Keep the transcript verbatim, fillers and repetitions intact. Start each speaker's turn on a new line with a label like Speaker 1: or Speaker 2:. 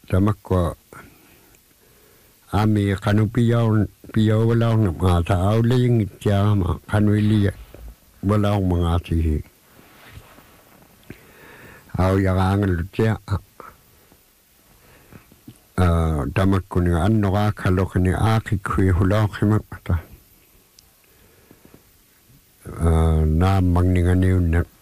Speaker 1: tamakko ami kanu piyaw piyaw wala ng mga tao ling itiyama kanu ili wala ng mga tihi aw yakangal tiya tamakko ni ano ka kalok ni aki kuy hulak himakata na mangningan yun